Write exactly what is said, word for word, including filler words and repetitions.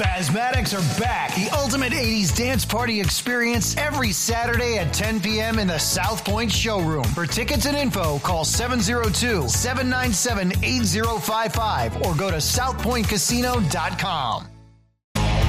Basmatics are back. The ultimate eighties dance party experience every Saturday at ten p.m. in the South Point showroom. For tickets and info, call seven oh two, seven nine seven, eight oh five five or go to south point casino dot com.